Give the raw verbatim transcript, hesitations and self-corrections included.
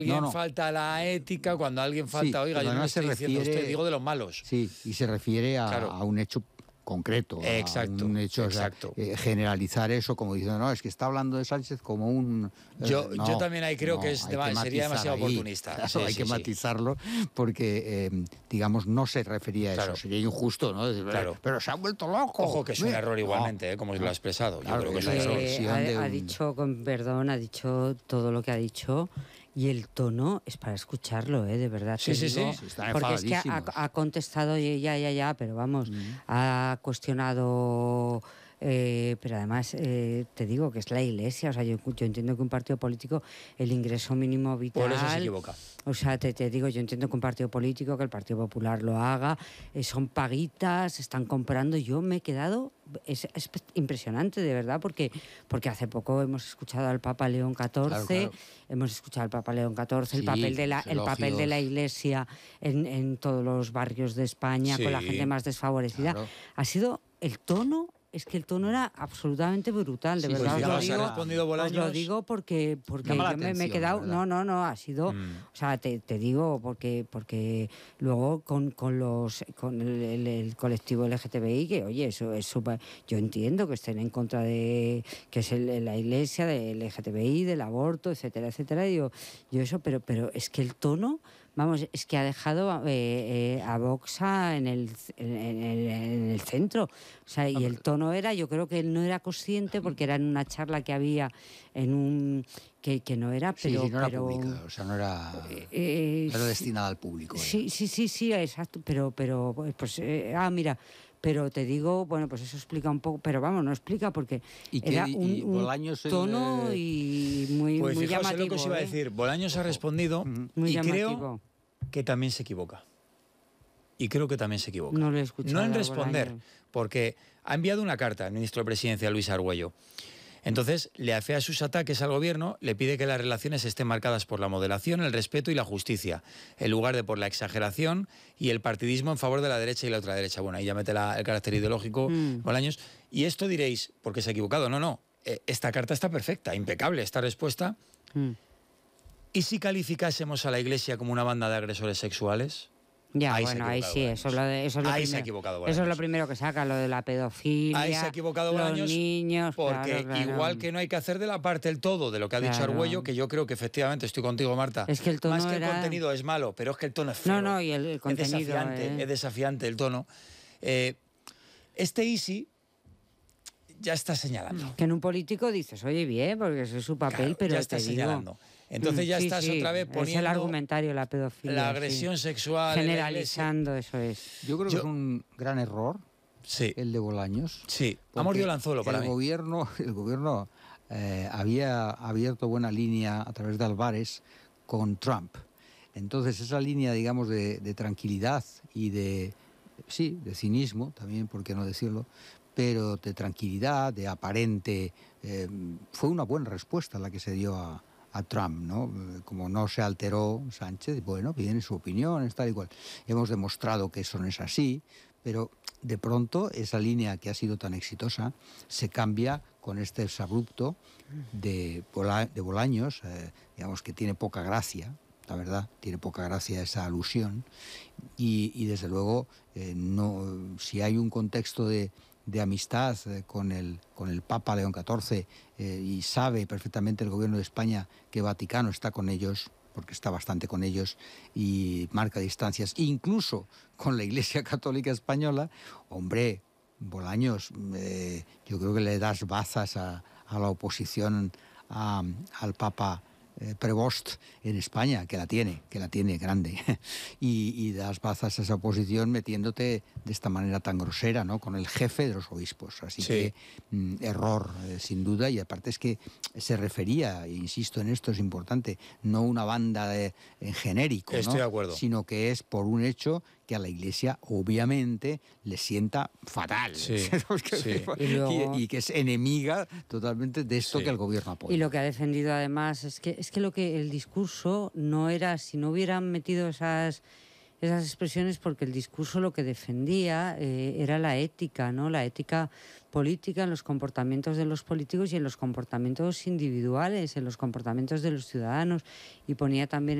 alguien no, no. falta la ética, cuando alguien falta, Sí, oiga, yo no me estoy refiere, diciendo usted, digo de los malos. Sí, y se refiere a, claro. a un hecho concreto, exacto, a un hecho, exacto. O sea, eh, generalizar eso como diciendo, no, es que está hablando de Sánchez como un... Eh, yo, no, yo también ahí creo no, que es que sería demasiado ahí. oportunista. Claro, sí, hay sí, que sí. matizarlo porque, eh, digamos, no se refería a eso. Claro. Sería injusto, ¿no? Decir, claro. Pero se ha vuelto loco. Ojo, que es un Mira. error igualmente, no, eh, como no. lo ha expresado. Yo Claro, creo que es la un error. Eh, ha, un... ha dicho, con perdón, ha dicho todo lo que ha dicho. Y el tono es para escucharlo, ¿eh? De verdad. Sí, sí, digo, sí. Están porque es que ha, ha contestado ya, ya, ya, pero vamos, mm. ha cuestionado... Eh, pero además eh, te digo que es la Iglesia, o sea, yo, yo entiendo que un partido político, el ingreso mínimo vital, por eso se equivoca. O sea, te, te digo, yo entiendo que un partido político, que el Partido Popular lo haga, eh, son paguitas, están comprando. Yo me he quedado, es, es impresionante de verdad, porque porque hace poco hemos escuchado al Papa León catorce, claro, claro. hemos escuchado al Papa León catorce, sí, el papel de la el papel de la Iglesia en, en todos los barrios de España, sí, con la gente más desfavorecida, claro. Ha sido el tono. Es que el tono era absolutamente brutal, de sí, verdad. Pues os, lo digo, respondido Bolaños, os lo digo porque, porque yo me, me he quedado... ¿verdad? No, no, no, ha sido... Mm. O sea, te, te digo, porque porque luego con, con los con el, el, el colectivo L G T B I, que oye, eso es súper... Yo entiendo que estén en contra de... que es el, la Iglesia, del L G T B I, del aborto, etcétera, etcétera. Y yo, yo eso, pero, pero es que el tono... Vamos, es que ha dejado eh, eh, a Vox en el, en, en, en el centro. O sea, y el tono era, yo creo que él no era consciente porque era en una charla que había en un... que, que no era, pero... Sí, sí, no era pero, pública, o sea, no era, eh, no era destinada al público. Sí, sí, sí, sí, exacto, pero, pero pues, eh, ah, mira... Pero te digo, bueno, pues eso explica un poco, pero vamos, no explica porque ¿Y era qué, un, y un tono el... y muy, pues muy fijaos llamativo. Lo que os iba ¿eh? a decir, Bolaños ha respondido muy y llamativo. Creo que también se equivoca. Y creo que también se equivoca. No le he escuchado. No en responder, Bolaños. Porque ha enviado una carta al ministro de Presidencia, Luis Argüello. Entonces, le afea sus ataques al gobierno, le pide que las relaciones estén marcadas por la moderación, el respeto y la justicia, en lugar de por la exageración y el partidismo en favor de la derecha y la ultraderecha. Bueno, ahí ya mete la, el carácter ideológico, mm. Bolaños. Y esto diréis, porque se ha equivocado. No, no, eh, esta carta está perfecta, impecable, esta respuesta. Mm. ¿Y si calificásemos a la Iglesia como una banda de agresores sexuales? Ya, ahí bueno, ahí sí, eso es lo, de, eso es lo ahí primero. se ha equivocado Bolaños. Eso es lo primero que saca, lo de la pedofilia. Ahí se ha equivocado Bolaños. Los niños, porque claro, claro. igual que no hay que hacer de la parte el todo de lo que ha claro. dicho Argüello, que yo creo que efectivamente estoy contigo, Marta. Es que el tono Más que era... el contenido es malo, pero es que el tono es feo. No, no, y el, el contenido es desafiante, eh. es desafiante el tono. Eh, este Easy ya está señalando. Que en un político dices, oye, bien, porque ese es su papel, claro, pero ya está te señalando. Digo, Entonces ya sí, estás sí, otra vez poniendo... Es el argumentario, la pedofilia. La agresión sí. sexual... Generalizando, eso es. Yo creo que Yo, es un gran error sí. el de Bolaños. Sí, ha mordido el anzuelo para el mí. Gobierno, el gobierno eh, había abierto buena línea a través de Álvarez con Trump. Entonces esa línea, digamos, de, de tranquilidad y de, sí, de cinismo, también, por qué no decirlo, pero de tranquilidad, de aparente... Eh, fue una buena respuesta la que se dio a, a Trump, ¿no? Como no se alteró Sánchez, bueno, tiene su opinión, tal y cual. Hemos demostrado que eso no es así, pero de pronto esa línea que ha sido tan exitosa se cambia con este exabrupto de, Bola, de Bolaños, eh, digamos que tiene poca gracia, la verdad, tiene poca gracia esa alusión, y, y desde luego, eh, no, si hay un contexto de... de amistad eh, con el con el Papa León catorce eh, y sabe perfectamente el gobierno de España que Vaticano está con ellos, porque está bastante con ellos y marca distancias, incluso con la Iglesia Católica Española, hombre, Bolaños, eh, yo creo que le das bazas a, a la oposición a, al Papa eh, Prevost en España, que la tiene, que la tiene grande, y, y das bazas a esa oposición metiéndote de esta manera tan grosera, ¿no? Con el jefe de los obispos. Así sí. que mm, error, eh, sin duda, y aparte es que se refería, e insisto en esto, es importante, no una banda de, en genérico, Estoy ¿no? de acuerdo. Sino que es por un hecho que a la Iglesia obviamente le sienta fatal, sí, que, sí. Y, luego, y, y que es enemiga totalmente de esto sí. que el gobierno apoya. Y lo que ha defendido además es que es que lo que el discurso no era, si no hubieran metido esas esas expresiones porque el discurso lo que defendía eh, era la ética, ¿no? La ética política en los comportamientos de los políticos y en los comportamientos individuales, en los comportamientos de los ciudadanos, y ponía también